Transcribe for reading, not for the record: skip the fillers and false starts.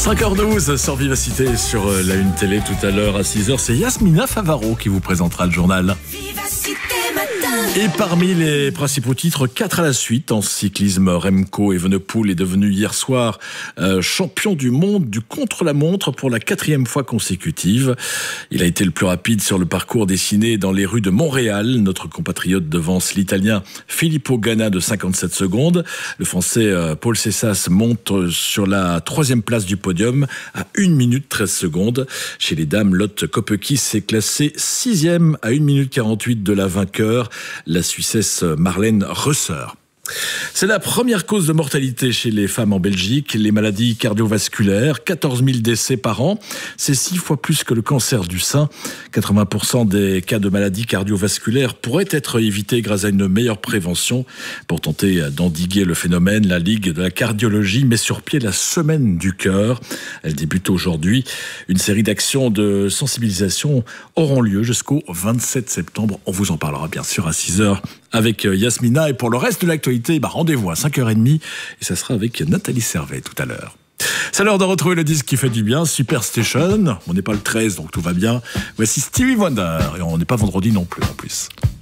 5h12 sur Vivacité sur la Une Télé tout à l'heure à 6h. C'est Yasmina Favaro qui vous présentera le journal. Et parmi les principaux titres, 4 à la suite en cyclisme, Remco Evenepoel est devenu hier soir champion du monde du contre-la-montre pour la 4e fois consécutive. Il a été le plus rapide sur le parcours dessiné dans les rues de Montréal. Notre compatriote devance l'Italien Filippo Ganna de 57 secondes. Le Français Paul Cessas monte sur la 3e place du podium à 1 minute 13 secondes. Chez les dames, Lotte Kopecky s'est classée 6e à 1 minute 48 de la vainqueur, la Suissesse Marlène Reusser. C'est la première cause de mortalité chez les femmes en Belgique, les maladies cardiovasculaires, 14 000 décès par an. C'est 6 fois plus que le cancer du sein. 80% des cas de maladies cardiovasculaires pourraient être évités grâce à une meilleure prévention. Pour tenter d'endiguer le phénomène, la Ligue de la cardiologie met sur pied la Semaine du cœur. Elle débute aujourd'hui. Une série d'actions de sensibilisation auront lieu jusqu'au 27 septembre. On vous en parlera bien sûr à 6h avec Yasmina. Et pour le reste de l'actualité, rendez-vous à 5h30 et ça sera avec Nathalie Servet tout à l'heure. C'est l'heure de retrouver le disque qui fait du bien, Superstation. On n'est pas le 13 donc tout va bien. Voici Stevie Wonder et on n'est pas vendredi non plus en plus.